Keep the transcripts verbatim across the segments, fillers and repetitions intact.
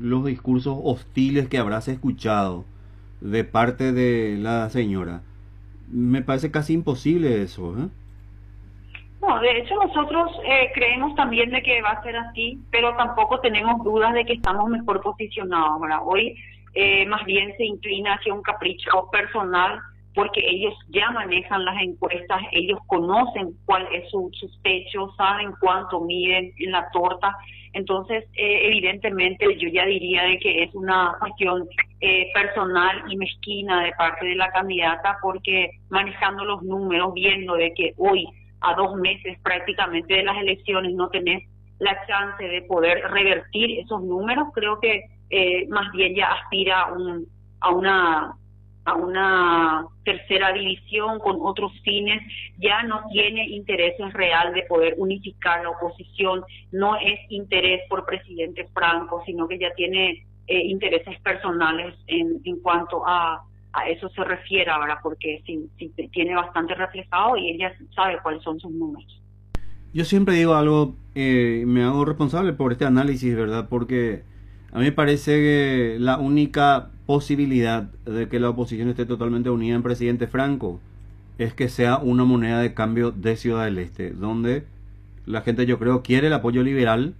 los discursos hostiles que habrás escuchado de parte de la señora. Me parece casi imposible eso, ¿eh? No, de hecho nosotros eh, creemos también de que va a ser así, pero tampoco tenemos dudas de que estamos mejor posicionados, ¿verdad? Hoy eh, más bien se inclina hacia un capricho personal porque ellos ya manejan las encuestas, ellos conocen cuál es su, sus techos, saben cuánto miden en la torta, entonces eh, evidentemente yo ya diría de que es una cuestión eh, personal y mezquina de parte de la candidata porque manejando los números, viendo de que hoy a dos meses prácticamente de las elecciones no tenés la chance de poder revertir esos números, creo que eh, más bien ya aspira a, un, a una a una tercera división con otros fines, ya no tiene intereses real de poder unificar la oposición, no es interés por presidente Franco, sino que ya tiene eh, intereses personales en, en cuanto a a eso se refiere ahora, porque sí, sí, tiene bastante reflejado y ella sabe cuáles son sus números. Yo siempre digo algo, eh, me hago responsable por este análisis, ¿verdad? Porque a mí me parece que la única posibilidad de que la oposición esté totalmente unida en presidente Franco es que sea una moneda de cambio de Ciudad del Este, donde la gente, yo creo, quiere el apoyo liberal.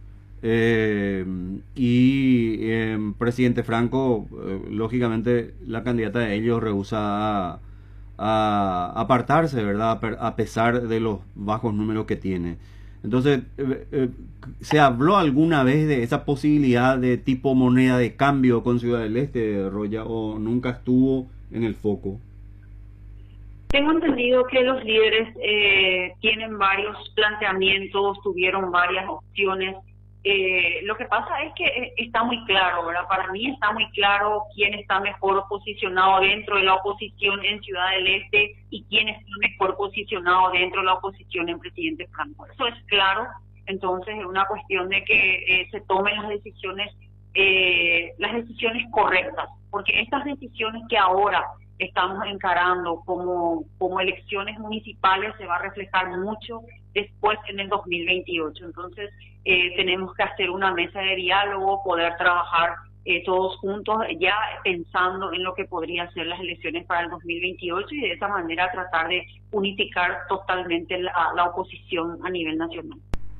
Eh, y eh, presidente Franco, eh, lógicamente la candidata de ellos rehúsa a, a apartarse, ¿verdad? A pesar de los bajos números que tiene. Entonces, eh, eh, ¿se habló alguna vez de esa posibilidad de tipo moneda de cambio con Ciudad del Este, Roya, o nunca estuvo en el foco? Tengo entendido que los líderes eh, tienen varios planteamientos, tuvieron varias opciones. Eh, lo que pasa es que está muy claro, ¿verdad? Para mí está muy claro quién está mejor posicionado dentro de la oposición en Ciudad del Este y quién está mejor posicionado dentro de la oposición en presidente Franco. Eso es claro, entonces es una cuestión de que eh, se tomen las decisiones, eh, las decisiones correctas, porque estas decisiones que ahora estamos encarando como, como elecciones municipales se va a reflejar mucho después en el dos mil veintiocho. Entonces eh, tenemos que hacer una mesa de diálogo, poder trabajar eh, todos juntos ya pensando en lo que podrían ser las elecciones para el dos mil veintiocho y de esa manera tratar de unificar totalmente la, la oposición a nivel nacional.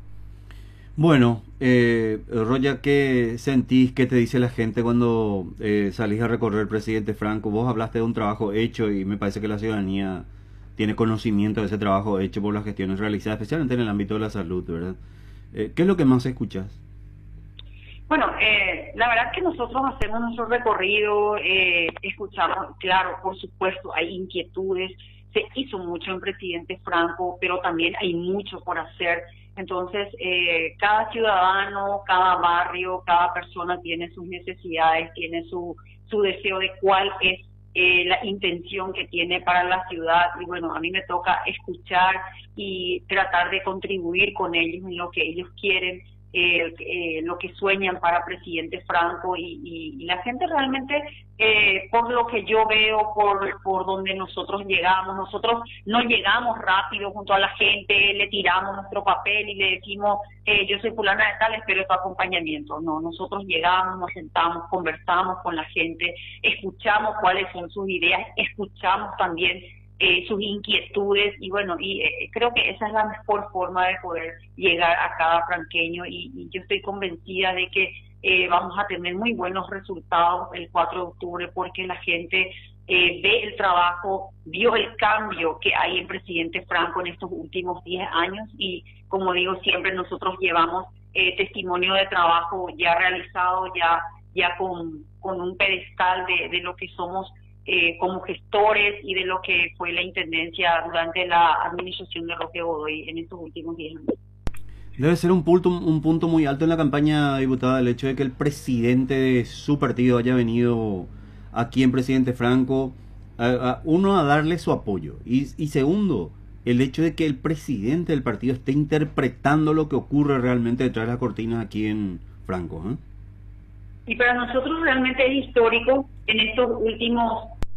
Bueno, eh, Roya, ¿qué sentís, qué te dice la gente cuando eh, salís a recorrer el presidente Franco? Vos hablaste de un trabajo hecho y me parece que la ciudadanía tiene conocimiento de ese trabajo hecho por las gestiones realizadas, especialmente en el ámbito de la salud, ¿verdad? Eh, ¿Qué es lo que más escuchás? Bueno, eh, la verdad que nosotros hacemos nuestro recorrido, eh, escuchamos, claro, por supuesto, hay inquietudes, se hizo mucho en presidente Franco, pero también hay mucho por hacer. Entonces, eh, cada ciudadano, cada barrio, cada persona tiene sus necesidades, tiene su, su deseo de cuál es eh, la intención que tiene para la ciudad. Y bueno, a mí me toca escuchar y tratar de contribuir con ellos en lo que ellos quieren. Eh, eh, lo que sueñan para presidente Franco y, y, y la gente realmente, eh, por lo que yo veo, por, por donde nosotros llegamos, nosotros no llegamos rápido junto a la gente, le tiramos nuestro papel y le decimos, eh, yo soy fulana de tal, espero tu acompañamiento. No, nosotros llegamos, nos sentamos, conversamos con la gente, escuchamos cuáles son sus ideas, escuchamos también Eh, sus inquietudes y bueno, y eh, creo que esa es la mejor forma de poder llegar a cada franqueño y, y yo estoy convencida de que eh, vamos a tener muy buenos resultados el cuatro de octubre porque la gente eh, ve el trabajo, vio el cambio que hay en presidente Franco en estos últimos diez años y como digo siempre nosotros llevamos eh, testimonio de trabajo ya realizado, ya, ya con, con un pedestal de, de lo que somos Eh, como gestores y de lo que fue la intendencia durante la administración de Roque Godoy en estos últimos diez años. Debe ser un punto, un punto muy alto en la campaña, diputada, el hecho de que el presidente de su partido haya venido aquí en presidente Franco, a, a, uno, a darle su apoyo y, y segundo, el hecho de que el presidente del partido esté interpretando lo que ocurre realmente detrás de las cortinas aquí en Franco, ¿eh? Y para nosotros realmente es histórico en estos últimos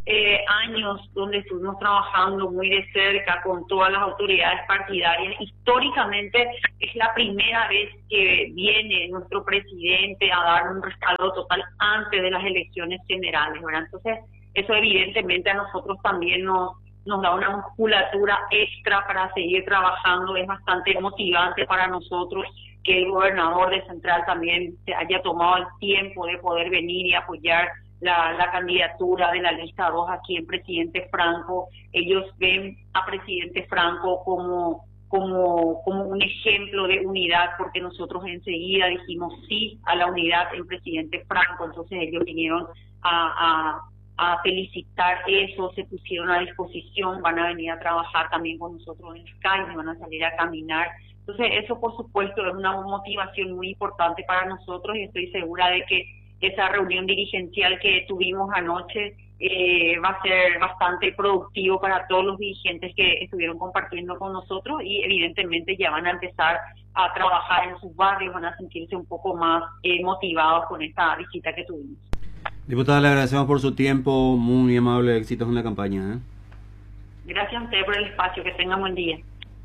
eh, años donde estuvimos trabajando muy de cerca con todas las autoridades partidarias. Históricamente es la primera vez que viene nuestro presidente a dar un respaldo total antes de las elecciones generales, ¿verdad? Entonces, eso evidentemente a nosotros también nos, nos da una musculatura extra para seguir trabajando. Es bastante motivante para nosotros que el gobernador de Central también se haya tomado el tiempo de poder venir y apoyar La, la candidatura de la lista dos aquí en Presidente Franco. Ellos ven a Presidente Franco como, como, como un ejemplo de unidad, porque nosotros enseguida dijimos sí a la unidad en Presidente Franco. Entonces ellos vinieron a, a, a felicitar eso, se pusieron a disposición, van a venir a trabajar también con nosotros en las calles, van a salir a caminar. Entonces eso por supuesto es una motivación muy importante para nosotros, y estoy segura de que esa reunión dirigencial que tuvimos anoche eh, va a ser bastante productivo para todos los dirigentes que estuvieron compartiendo con nosotros, y evidentemente ya van a empezar a trabajar en sus barrios, van a sentirse un poco más eh, motivados con esta visita que tuvimos. Diputada, le agradecemos por su tiempo, muy amable, éxitos en la campaña, ¿eh? Gracias a usted por el espacio, que tengan buen día.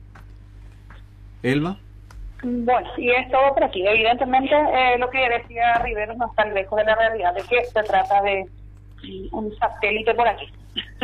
Elba. Bueno, y es todo por aquí. Evidentemente, eh, lo que decía Riveros no está lejos de la realidad de que se trata de un satélite por aquí.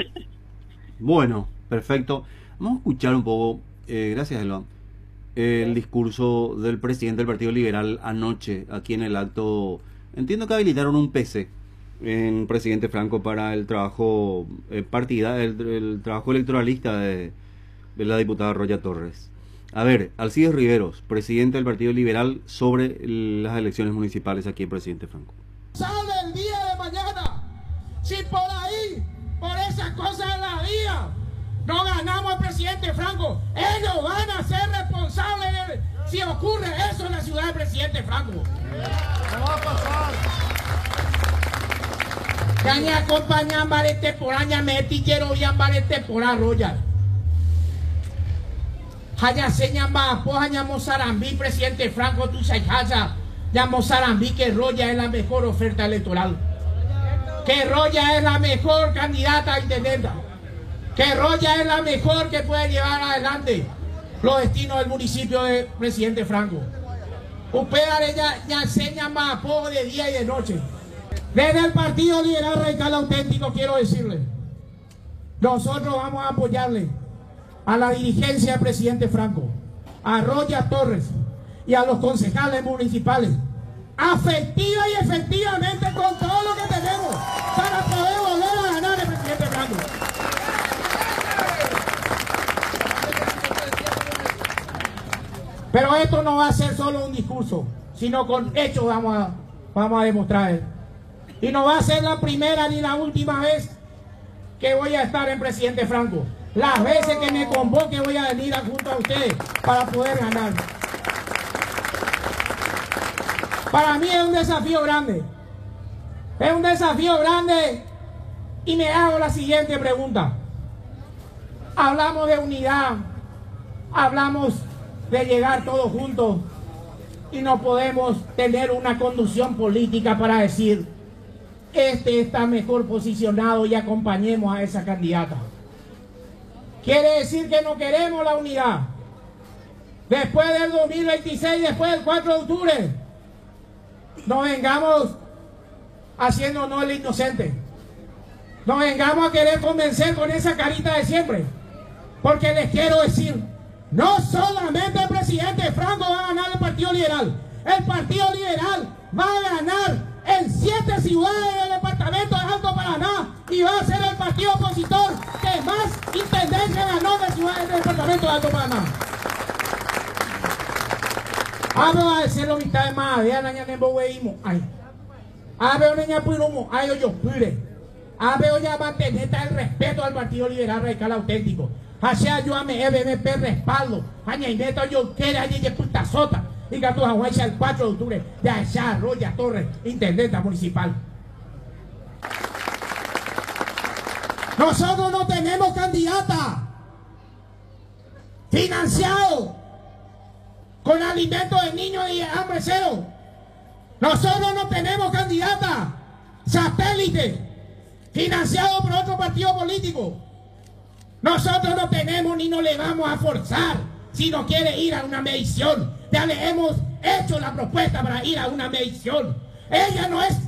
Bueno, perfecto. Vamos a escuchar un poco, eh, gracias Elba, el discurso del presidente del Partido Liberal anoche, aquí en el acto. Entiendo que habilitaron un P C en Presidente Franco para el trabajo eh, partida, el, el trabajo electoralista de, de la diputada Roya Torres. A ver, Alcides Riveros, presidente del Partido Liberal, sobre las elecciones municipales aquí en Presidente Franco. Sale el día de mañana, si por ahí, por esas cosas de la vida, no ganamos al Presidente Franco, ellos van a ser responsables de, si ocurre eso en la ciudad de Presidente Franco. No va a pasar. Caña acompañan varias temporadas, metí quiero y varias temporadas, Royal. Haya seña más, pues haya Mozarambí, Presidente Franco, tú sabes, ya Mozarambí, que Roya es la mejor oferta electoral. Que Roya es la mejor candidata a intendenta. Que Roya es la mejor que puede llevar adelante los destinos del municipio de Presidente Franco. Usted ya, ya enseña más poco de día y de noche. Desde el Partido Liberal Radical Auténtico quiero decirle, nosotros vamos a apoyarle a la dirigencia del Presidente Franco, a Roya Torres y a los concejales municipales, afectiva y efectivamente con todo lo que tenemos para poder volver a ganar el Presidente Franco. Pero esto no va a ser solo un discurso, sino con hechos vamos a, vamos a demostrar. Y no va a ser la primera ni la última vez que voy a estar en Presidente Franco. Las veces que me convoque voy a venir junto a ustedes para poder ganar. Para mí es un desafío grande. Es un desafío grande y me hago la siguiente pregunta. Hablamos de unidad, hablamos de llegar todos juntos y no podemos tener una conducción política para decir este está mejor posicionado y acompañemos a esa candidata. Quiere decir que no queremos la unidad. Después del dos mil veintiséis, después del cuatro de octubre, no vengamos haciéndonos el inocente. No vengamos a querer convencer con esa carita de siempre. Porque les quiero decir, no solamente el Presidente Franco va a ganar el Partido Liberal. El Partido Liberal va a ganar en siete ciudades del departamento de Alto Paraná y va a ser el partido opositor que más intendencia ganó de ciudades del departamento de Alto Paraná. Vamos a decirlo mitad de más, vean a ñanembo weimo, ay. A ver, niña puirumo, ay, oyo, pire. A ver, ya mantener el respeto al Partido Liberal Radical Auténtico. Hacia yo a mi M M P respaldo, aña y neto yo quiero allí de puta sota. Y que tú aguayas el cuatro de octubre de allá, Roya Torres, intendenta municipal. Nosotros no tenemos candidata financiado con alimentos de niños y hambre cero. Nosotros no tenemos candidata satélite financiado por otro partido político. Nosotros no tenemos ni nos le vamos a forzar si no quiere ir a una medición. Ya le hemos hecho la propuesta para ir a una medición. Ella no es